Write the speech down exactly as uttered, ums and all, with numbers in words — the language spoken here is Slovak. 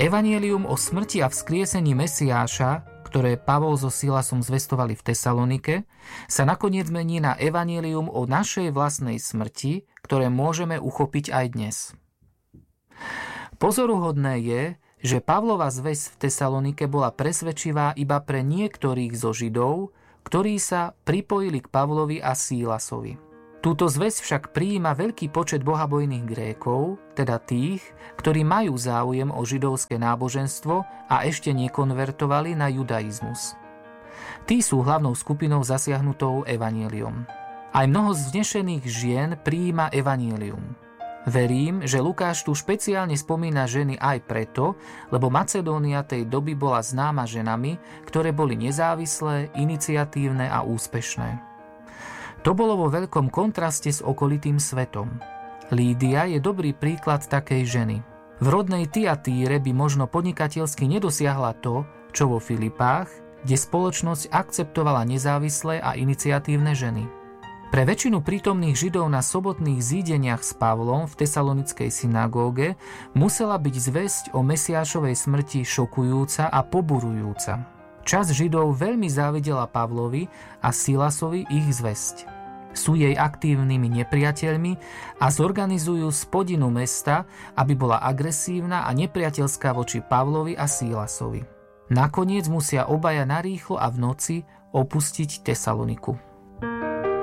Evanjelium o smrti a vzkriesení Mesiáša, ktoré Pavol so Silasom zvestovali v Tesalonike, sa nakoniec mení na evanjelium o našej vlastnej smrti, ktoré môžeme uchopiť aj dnes. Pozoruhodné je, že Pavlova zvesť v Tesalonike bola presvedčivá iba pre niektorých zo Židov, ktorí sa pripojili k Pavlovi a Sílasovi. Túto zvesť však prijíma veľký počet bohabojných Grékov, teda tých, ktorí majú záujem o židovské náboženstvo a ešte nekonvertovali na judaizmus. Tí sú hlavnou skupinou zasiahnutou evanjeliom. Aj mnoho vznešených žien prijíma evanjelium. Verím, že Lukáš tu špeciálne spomína ženy aj preto, lebo Macedónia tej doby bola známa ženami, ktoré boli nezávislé, iniciatívne a úspešné. To bolo vo veľkom kontraste s okolitým svetom. Lídia je dobrý príklad takej ženy. V rodnej Tiatíre by možno podnikateľsky nedosiahla to, čo vo Filipách, kde spoločnosť akceptovala nezávislé a iniciatívne ženy. Pre väčšinu prítomných Židov na sobotných zídeniach s Pavlom v tesalonickej synagóge musela byť zvesť o Mesiášovej smrti šokujúca a poburujúca. Časť Židov veľmi závidela Pavlovi a Silasovi ich zvesť. Sú jej aktívnymi nepriateľmi a zorganizujú spodinu mesta, aby bola agresívna a nepriateľská voči Pavlovi a Silasovi. Nakoniec musia obaja narýchlo a v noci opustiť Tesaloniku.